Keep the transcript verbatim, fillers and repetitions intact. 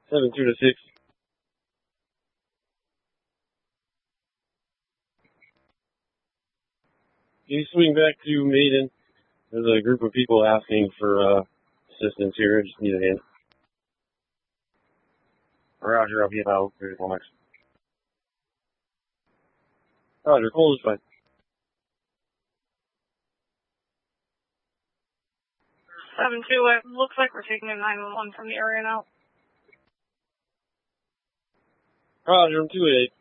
seven two to six. Can you swing back to Maiden? There's a group of people asking for uh, assistance here. I just need a hand. Roger, I'll be about thirty moments. Roger, cold is fine. seven two, it looks like we're taking a nine one one from the area now. Roger, I'm two eight.